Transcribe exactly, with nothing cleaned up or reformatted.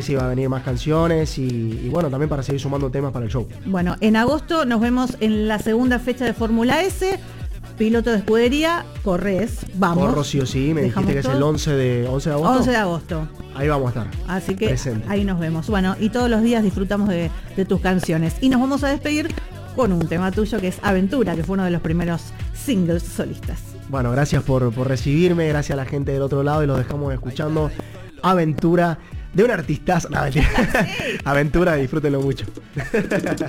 sí va a venir más canciones y, y bueno, también para seguir sumando temas para el show. Bueno, en agosto nos vemos en la segunda fecha de Fórmula S. Piloto de escudería, corres, vamos. Corro sí o sí, me dijiste que todo. Es el once de agosto. once de agosto. Ahí vamos a estar. Así que presente. Ahí nos vemos. Bueno, y todos los días disfrutamos de, de tus canciones. Y nos vamos a despedir con un tema tuyo que es Aventura, que fue uno de los primeros singles solistas. Bueno, gracias por, por recibirme, gracias a la gente del otro lado y los dejamos escuchando Aventura de un artistazo. No, mentira. Aventura, disfrútenlo mucho.